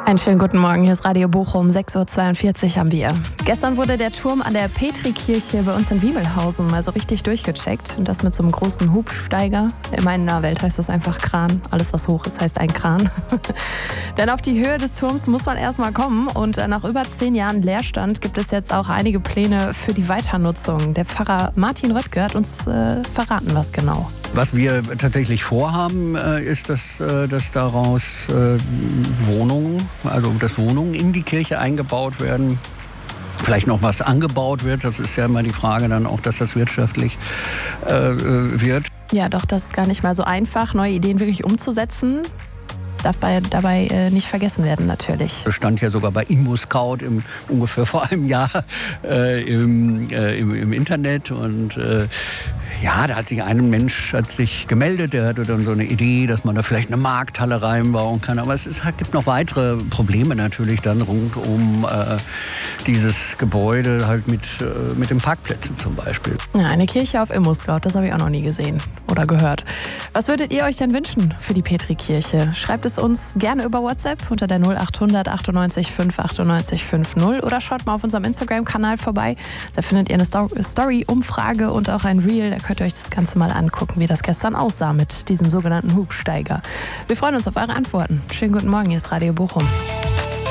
Einen schönen guten Morgen, hier ist Radio Bochum, 6.42 Uhr haben wir. Gestern wurde der Turm an der Petrikirche bei uns in Wiemelhausen mal so richtig durchgecheckt. Und das mit so einem großen Hubsteiger. In meiner Welt heißt das einfach Kran. Alles, was hoch ist, heißt ein Kran. Denn auf die Höhe des Turms muss man erstmal kommen. Und nach über 10 Jahren Leerstand gibt es jetzt auch einige Pläne für die Weiternutzung. Der Pfarrer Martin Röttke hat uns verraten, was genau. Was wir tatsächlich vorhaben, ist, dass daraus Wohnungen in die Kirche eingebaut werden. Vielleicht noch was angebaut wird. Das ist ja immer die Frage dann auch, dass das wirtschaftlich wird. Ja, doch, das ist gar nicht mal so einfach, neue Ideen wirklich umzusetzen. Darf dabei nicht vergessen werden, natürlich. Das stand ja sogar bei ImmoScout ungefähr vor einem Jahr im Internet. Und da hat sich ein Mensch gemeldet, der hatte dann so eine Idee, dass man da vielleicht eine Markthalle reinbauen kann. Aber es gibt noch weitere Probleme natürlich dann rund um dieses Gebäude, halt mit den Parkplätzen zum Beispiel. Ja, eine Kirche auf ImmoScout, das habe ich auch noch nie gesehen oder gehört. Was würdet ihr euch denn wünschen für die Petrikirche? Schreibt es uns gerne über WhatsApp unter der 0800 98 5 98 50 oder schaut mal auf unserem Instagram-Kanal vorbei. Da findet ihr eine Story, Umfrage und auch ein Reel. Da könnt ihr euch das Ganze mal angucken, wie das gestern aussah mit diesem sogenannten Hubsteiger. Wir freuen uns auf eure Antworten. Schönen guten Morgen, hier ist Radio Bochum.